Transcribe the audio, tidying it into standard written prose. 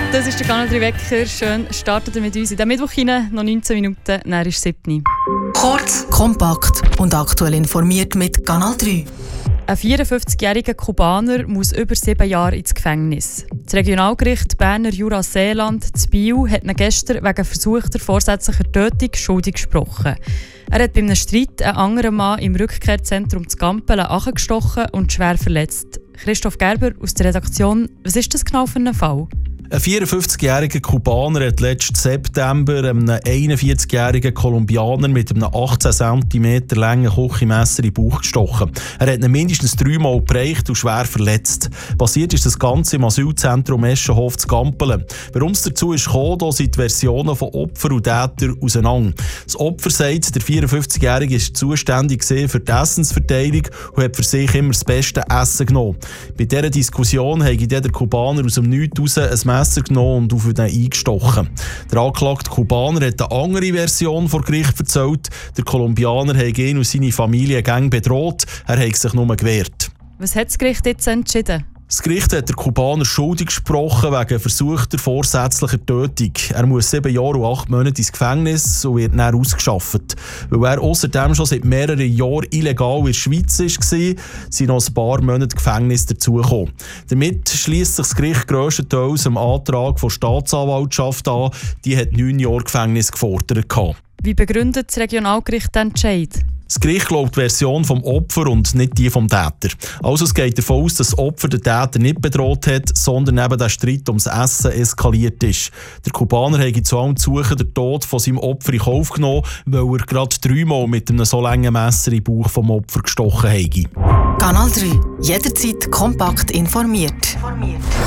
Das ist der Kanal 3 Wecker. Schön startet ihr mit uns in den Mittwoch hinein. Noch 19 Minuten, dann ist es 7. Kurz, kompakt und aktuell informiert mit Kanal 3. Ein 54-jähriger Kubaner muss über 7 Jahre ins Gefängnis. Das Regionalgericht Berner Jura-Seeland zu Biel hat ihn gestern wegen versuchter vorsätzlicher Tötung schuldig gesprochen. Er hat bei einem Streit einen anderen Mann im Rückkehrzentrum zu Gampelen angestochen und schwer verletzt. Christoph Gerber aus der Redaktion. Was ist das genau für ein Fall? Ein 54-jähriger Kubaner hat letzten September einem 41-jährigen Kolumbianer mit einem 18 cm langen Küchenmesser in den Bauch gestochen. Er hat ihn mindestens 3-mal geprägt und schwer verletzt. Passiert ist das Ganze im Asylzentrum Eschenhof zu Gampelen. Warum es dazu ist gekommen, da sind die Versionen von Opfer und Täter auseinander. Das Opfer sagt, der 54-Jährige war zuständig für die Essensverteilung und hat für sich immer das beste Essen genommen. Bei dieser Diskussion hat der Kubaner aus dem Nichts raus ein Messer genommen und auf ihn eingestochen. Der angeklagte Kubaner hat eine andere Version vor Gericht erzählt. Der Kolumbianer hat ihn und seine Familie gang bedroht. Er hat sich nur gewehrt. Was hat das Gericht jetzt entschieden? Das Gericht hat der Kubaner schuldig gesprochen wegen versuchter vorsätzlicher Tötung. Er muss 7 Jahre und 8 Monate ins Gefängnis und wird dann ausgeschafft. Weil er außerdem schon seit mehreren Jahren illegal in der Schweiz war, sind noch ein paar Monate Gefängnis dazugekommen. Damit schliesst sich das Gericht grösstenteils dem Antrag der Staatsanwaltschaft an. Die hat 9 Jahre Gefängnis gefordert. Wie begründet das Regionalgericht den Entscheid? Das Gericht glaubt die Version vom Opfer und nicht die vom Täter. Also es geht davon aus, dass das Opfer den Täter nicht bedroht hat, sondern eben der Streit ums Essen eskaliert ist. Der Kubaner hat zu allem Suchen den Tod von seinem Opfer in Kauf genommen, weil er gerade 3-mal mit einem so langen Messer in den Bauch vom Opfer gestochen hat. Kanal 3. Jederzeit kompakt informiert.